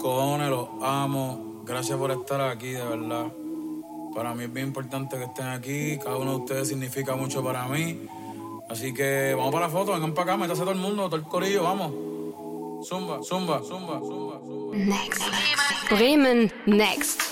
cojones, los amo. Gracias por estar aquí, de verdad. Para mí es bien importante que estén aquí. Cada uno de ustedes significa mucho para mí. Así que vamos para la foto, vengan para acá, métase todo el mundo, todo el corillo, vamos. Zumba, zumba, zumba, zumba, zumba. Next. Bremen Next.